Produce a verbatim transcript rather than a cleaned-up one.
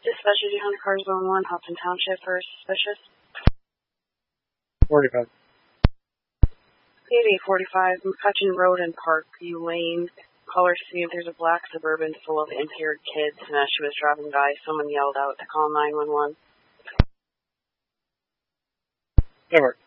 Dispatch eighty Honda Cars one one, Hopton Township for suspicious. forty-five. eighty forty-five, McCutcheon Road in Parkview Lane. Caller see if there's a black Suburban full of impaired kids, and as she was driving by, someone yelled out to call nine one one. Over.